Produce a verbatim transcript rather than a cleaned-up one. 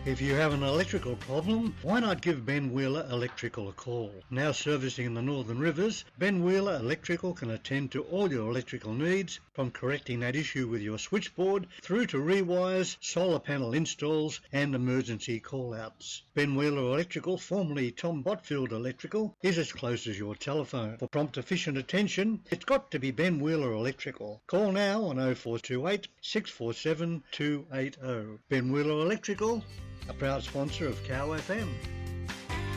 If you have an electrical problem, why not give Ben Wheeler Electrical a call? Now servicing in the Northern Rivers, Ben Wheeler Electrical can attend to all your electrical needs, from correcting that issue with your switchboard through to rewires, solar panel installs and emergency call-outs. Ben Wheeler Electrical, formerly Tom Botfield Electrical, is as close as your telephone. For prompt efficient attention, it's got to be Ben Wheeler Electrical. Call now on oh four two eight, six four seven, two eight oh. Ben Wheeler Electrical, a proud sponsor of Cow F M.